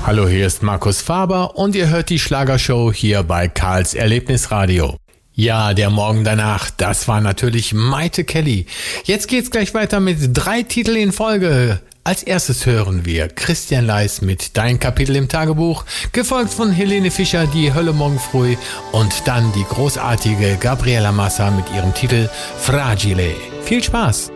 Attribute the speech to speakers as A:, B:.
A: Hallo, hier ist Markus Faber und ihr hört die Schlagershow hier bei Karls Erlebnisradio. Ja, der Morgen danach, das war natürlich Maite Kelly. Jetzt geht's gleich weiter mit 3 Titeln in Folge. Als erstes hören wir Christian Leis mit Dein Kapitel im Tagebuch, gefolgt von Helene Fischer, Die Hölle morgen früh und dann die großartige Gabriela Massa mit ihrem Titel Fragile. Viel Spaß!